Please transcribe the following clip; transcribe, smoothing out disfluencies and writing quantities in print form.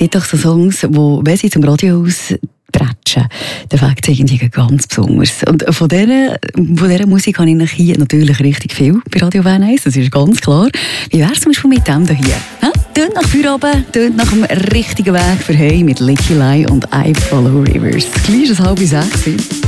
gibt doch so Songs, wo, wenn sie zum Radio austratschen, dann fängt es irgendwie ganz besonders. Und von dieser Musik habe ich hier natürlich richtig viel bei Radio Bern 1, das ist ganz klar. Wie wäre es zum Beispiel mit dem hier? Tönt nach Feierabend, tönt nach dem richtigen Weg für Hey mit Licky Lie und I Follow Rivers. Gleich ist es 5:30.